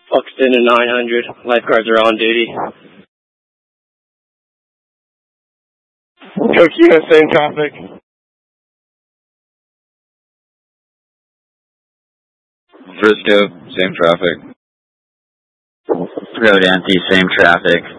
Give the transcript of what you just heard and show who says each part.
Speaker 1: Buxton and 900. Lifeguards are on duty.
Speaker 2: Coquina, same traffic.
Speaker 3: Frisco, same traffic.
Speaker 4: Road empty, same traffic.